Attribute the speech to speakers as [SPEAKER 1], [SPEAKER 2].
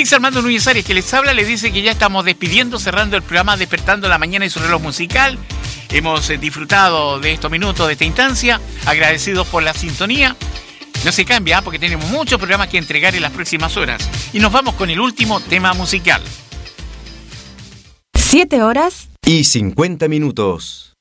[SPEAKER 1] Félix Armando Núñez Arias, que les habla, les dice que ya estamos despidiendo, cerrando el programa Despertando la Mañana y su reloj musical. Hemos disfrutado de estos minutos, de esta instancia, agradecidos por la sintonía. No se cambia, porque tenemos muchos programas que entregar en las próximas horas. Y nos vamos con el último tema musical.
[SPEAKER 2] 7 horas
[SPEAKER 3] y 50 minutos.